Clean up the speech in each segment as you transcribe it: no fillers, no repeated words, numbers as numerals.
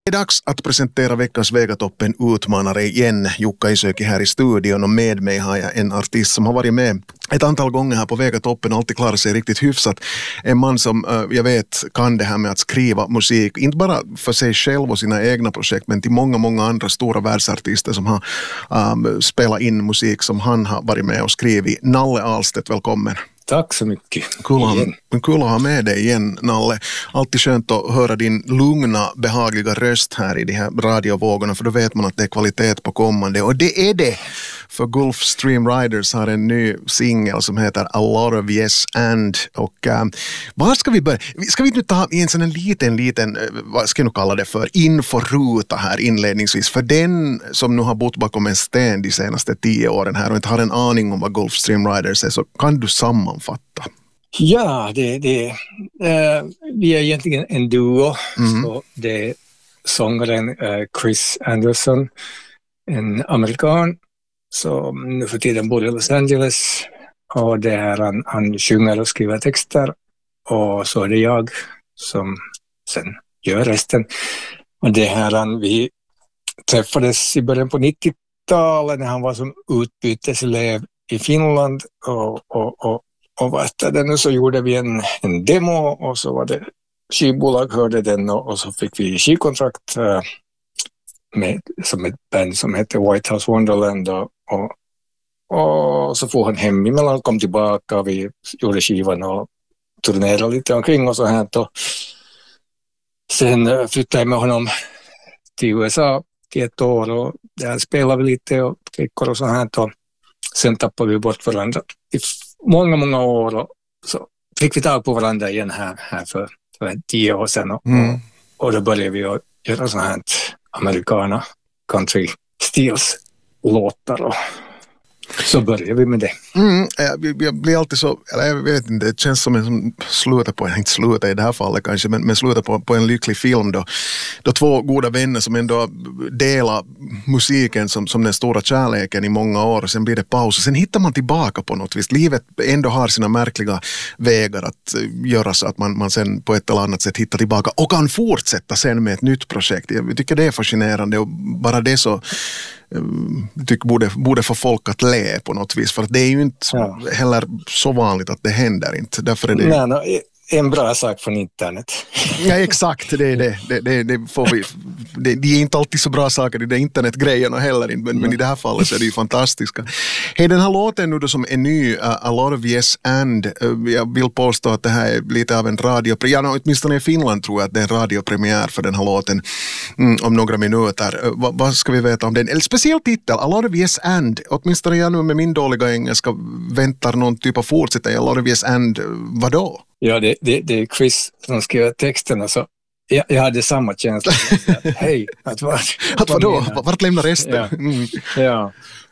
Det är dags att presentera veckans Vegatoppen utmanare igen. Jukka Isöki här i studion och med mig har jag en artist som har varit med ett antal gånger här på Vegatoppen och alltid klarat sig riktigt hyfsat. En man som jag vet kan det här med att skriva musik, inte bara för sig själv och sina egna projekt men till många andra stora världsartister som har spelat in musik som han har varit med och skrivit. Nalle Ahlstedt, välkommen. Tack så mycket. Kul att ha med dig igen, Nalle. Alltid skönt att höra din lugna, behagliga röst här i de här radiovågorna, för då vet man att det är kvalitet på kommande. Och det är det! För Gulfstream Riders har en ny singel som heter A Lot of Yes And. Och var ska vi börja? Ska vi nu ta en sån liten, vad ska jag nu kalla det för, inforuta här inledningsvis. För den som nu har bott bakom en sten de senaste 10 åren här och inte har en aning om vad Gulfstream Riders är, så kan du sammanfatta. Ja, vi är egentligen en duo. Så det är sångaren Chris Anderson, en amerikan som nu för tiden bor i Los Angeles. Och det är han sjunger och skriver texter. Och så är det jag som sen gör resten. Och det här vi träffades i början på 90-talet när han var som utbyteselev i Finland. Och vad det nu, så gjorde vi en demo och så var det skivbolag hörde den och så fick vi skivkontrakt som ett band som heter White House Wonderland och så får han hem emellan, kom tillbaka, vi gjorde skivan och turnerade lite omkring och så här. Och sen flyttade jag med honom till USA till ett år och där spelade vi lite och klickor och så här. Och sen tappade vi bort varandra i många år och så fick vi tag på varandra igen här för 10 år sedan och då började vi att göra sådana här americana country stils låtar och så började vi med det. Jag blir alltid så, eller jag vet inte, det känns som en inte sluta i det här fallet kanske, men sluta på en lycklig film då 2 goda vänner som ändå delar musiken som den stora kärleken i många år och sen blir det paus och sen hittar man tillbaka på något vis. Livet ändå har sina märkliga vägar att göra så att man sen på ett eller annat sätt hittar tillbaka och kan fortsätta sen med ett nytt projekt. Jag tycker det är fascinerande och bara det så borde få folk att le på något vis, för att det är ju inte heller så vanligt att det händer inte. Därför är det en bra sak från internet. Ja, exakt, det är det får vi. Det är inte alltid så bra saker i det internetgrejerna heller, men i det här fallet så är det ju fantastiska. Hej, den här låten nu då som är ny, A Lot of Yes And, jag vill påstå att det här är lite av en radiopremiär, åtminstone i Finland tror jag att det är en radiopremiär för den här låten om några minuter. Vad ska vi veta om den? Eller speciell titel, A Lot of Yes And, åtminstone jag nu med min dåliga engelska väntar någon typ av fortsättning. A Lot of Yes And, vadå? Ja, det är Chris som skriver texterna, så jag hade samma känsla. Hej, vadå? Vart lämnar resten? Ja.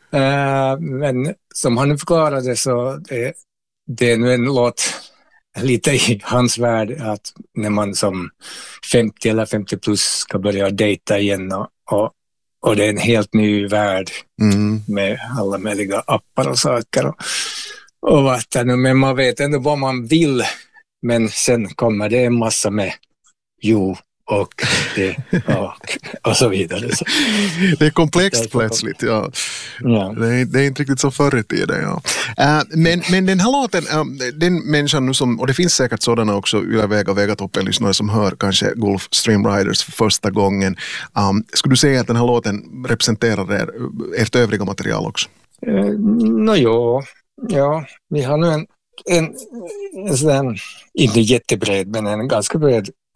Men som han förklarade så det är nu en låt lite i hans värld att när man som 50 eller 50 plus ska börja dejta igen och det är en helt ny värld med alla möjliga appar och saker och vatten, men man vet ändå vad man vill. Men sen kommer det en massa med och det och så vidare. Så. Det är komplext plötsligt, ja. Det är inte riktigt så förr i tiden, ja. Men den här låten, den människan nu som, och det finns säkert sådana också Vegatoppen-lyssnare som hör kanske Gulfstream Riders för första gången. Skulle du säga att den här låten representerar ert övriga material också? Ja, vi har nu en sån, inte jättebred, men en ganska bred